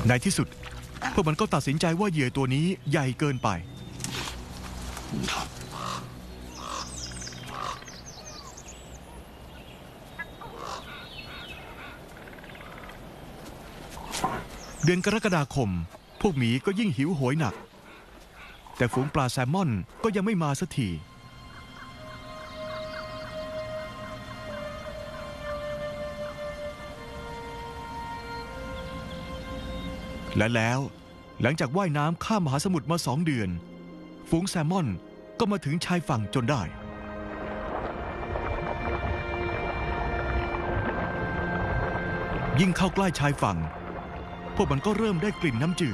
ในที่สุดพวกมันก็ตัดสินใจว่าเหยื่อตัวนี้ใหญ่เกินไปเดือนกรกฎาคมพวกหมีก็ยิ่งหิวโหยหนักแต่ฝูงปลาแซลมอนก็ยังไม่มาสักทีและแล้วหลังจากว่ายน้ำข้ามมหาสมุทรมา2 เดือนฝูงแซลมอนก็มาถึงชายฝั่งจนได้ยิ่งเข้าใกล้ชายฝั่งพวกมันก็เริ่มได้กลิ่นน้ำจืด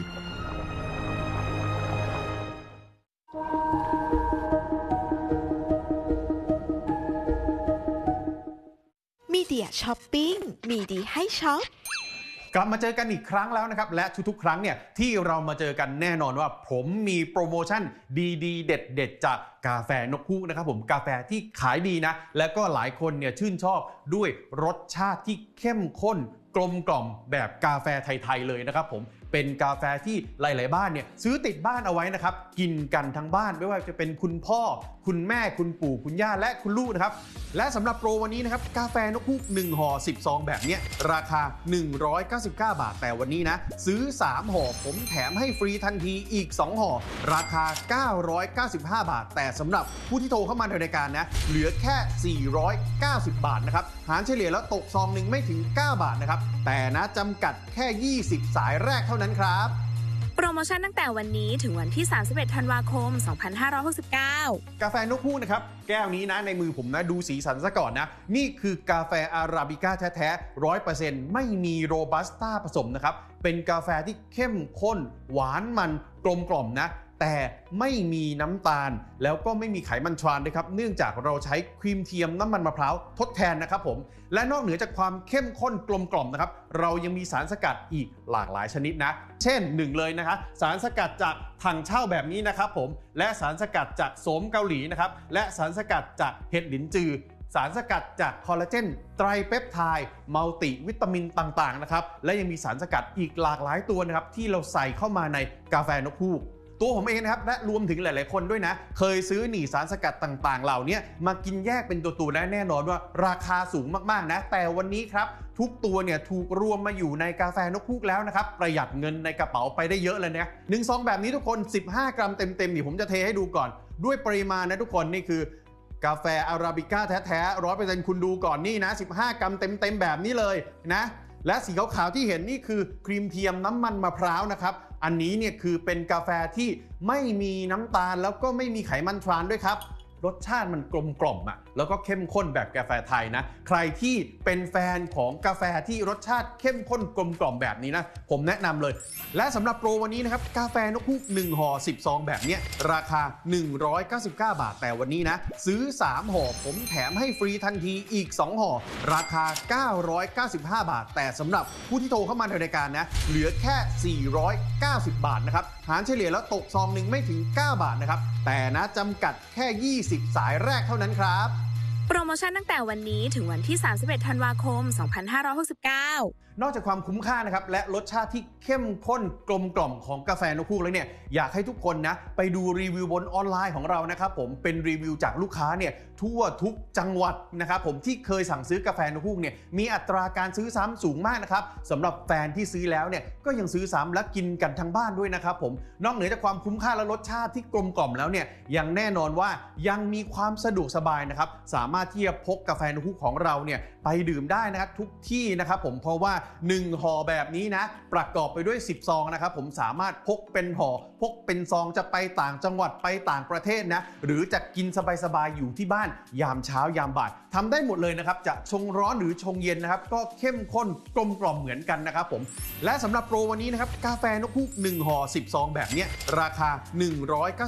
มีเดียช้อปปิ้งมีดีให้ช็อปกลับมาเจอกันอีกครั้งแล้วนะครับและทุกๆครั้งเนี่ยที่เรามาเจอกันแน่นอนว่าผมมีโปรโมชั่นดีๆเด็ดๆจากกาแฟนกฮูกนะครับผมกาแฟที่ขายดีนะและก็หลายคนเนี่ยชื่นชอบด้วยรสชาติที่เข้มข้นกลมกล่อมแบบกาแฟไทยๆเลยนะครับผมเป็นกาแฟที่หลายๆบ้านเนี่ยซื้อติดบ้านเอาไว้นะครับกินกันทั้งบ้านไม่ว่าจะเป็นคุณพ่อคุณแม่คุณปู่คุณย่าและคุณลูกนะครับและสำหรับโปรวันนี้นะครับกาแฟนกฮูก1 ห่อ 10 ซองแบบนี้ราคา199 บาทแต่วันนี้นะซื้อ3 ห่อผมแถมให้ฟรีทันทีอีก2 ห่อราคา995 บาทแต่สำหรับผู้ที่โทรเข้ามาในรายการนะเหลือแค่490 บาทนะครับหารเฉลี่ยแล้วตกซองหนึ่งไม่ถึง9 บาทนะครับแต่นะจำกัดแค่20 สายแรกเท่านั้นครับโปรโมชั่นตั้งแต่วันนี้ถึงวันที่31 ธันวาคม 2569 กาแฟนกฮูกนะครับแก้วนี้นะในมือผมนะดูสีสันซะก่อนนะนี่คือกาแฟอาราบิก้าแท้ๆ 100% ไม่มีโรบัสต้าผสมนะครับเป็นกาแฟที่เข้มข้นหวานมันกลมกล่อมนะแต่ไม่มีน้ำตาลแล้วก็ไม่มีไขมันทรานด้วยครับเนื่องจากเราใช้ครีมเทียมน้ำมันมะพร้าวทดแทนนะครับผมและนอกเหนือจากความเข้มข้นกลมกล่อมนะครับเรายังมีสารสกัดอีกหลากหลายชนิดนะเช่น1เลยนะครับสารสกัดจากถังเช่าแบบนี้นะครับผมและสารสกัดจากโสมเกาหลีนะครับและสารสกัดจากเห็ดหลินจือสารสกัดจากคอลลาเจนไตรเปปไทด์มัลติวิตามินต่างๆนะครับและยังมีสารสกัดอีกหลากหลายตัวนะครับที่เราใส่เข้ามาในกาแฟนกฮูกตัวผมเองนะครับและรวมถึงหลายๆคนด้วยนะเคยซื้อสารสกัดต่างๆเหล่านี้มากินแยกเป็นตัวๆได้แน่นอนว่าราคาสูงมากๆนะแต่วันนี้ครับทุกตัวเนี่ยถูกรวมมาอยู่ในกาแฟนกฮูกแล้วนะครับประหยัดเงินในกระเป๋าไปได้เยอะเลยเนี่ย1 ซองแบบนี้ทุกคน15 กรัมเต็มๆนี่ผมจะเทให้ดูก่อนด้วยปริมาณนะทุกคนนี่คือกาแฟอาราบิก้าแท้ๆ 100% คุณดูก่อนนี่นะ15 กรัมเต็มๆแบบนี้เลยนะและสีขาวๆที่เห็นนี่คือครีมเทียมน้ำมันมะพร้าวนะครับอันนี้เนี่ยคือเป็นกาแฟที่ไม่มีน้ำตาลแล้วก็ไม่มีไขมันทรานด้วยครับรสชาติมันกลมกล่อมแล้วก็เข้มข้นแบบกาแฟไทยนะใครที่เป็นแฟนของกาแฟที่รสชาติเข้มข้นกลมกล่อมแบบนี้นะผมแนะนำเลยและสำหรับโปรวันนี้นะครับกาแฟนกฮูก1 ห่อ 10 ซองแบบนี้ราคา199 บาทแต่วันนี้นะซื้อ3 ห่อผมแถมให้ฟรีทันทีอีก2 ห่อราคา995 บาทแต่สำหรับผู้ที่โทรเข้ามาในรายการนะเหลือแค่490 บาทนะครับหารเฉลี่ยแล้วตกซองหนึ่งไม่ถึง9 บาทนะครับแต่นะจำกัดแค่20 สายแรกเท่านั้นครับโปรโมชั่นตั้งแต่วันนี้ถึงวันที่31 ธันวาคม 2569 นอกจากความคุ้มค่านะครับและรสชาติที่เข้มข้นกลมกล่อมของกาแฟนกฮูกแล้วเนี่ยอยากให้ทุกคนนะไปดูรีวิวบนออนไลน์ของเรานะครับผมเป็นรีวิวจากลูกค้าเนี่ยทั่วทุกจังหวัดนะครับผมที่เคยสั่งซื้อกาแฟนกฮูกเนี่ยมีอัตราการซื้อซ้ำสูงมากนะครับสำหรับแฟนที่ซื้อแล้วเนี่ยก็ยังซื้อซ้ำและกินกันทั้งบ้านด้วยนะครับผมนอกเหนือจากความคุ้มค่าและรสชาติที่กลมกล่อมแล้วเนี่ยยังแน่นอนว่ายังมีความสะดวกสบายนะครับสามารถที่จะพกกาแฟนกฮูกของเราเนี่ยไปดื่มได้นะครับทุกที่นะครับผมเพราะว่า1 ห่อแบบนี้นะประกอบไปด้วย10 ซองนะครับผมสามารถพกเป็นห่อพกเป็นซองจะไปต่างจังหวัดไปต่างประเทศนะหรือจะกินสบายๆอยู่ที่บ้านยามเช้ายามบ่ายทำได้หมดเลยนะครับจะชงร้อนหรือชงเย็นนะครับก็เข้มข้นกลมกล่อมเหมือนกันนะครับผมและสำหรับโปรวันนี้นะครับกาแฟนกฮูก1 ห่อ 10 ซองแบบนี้ราคา199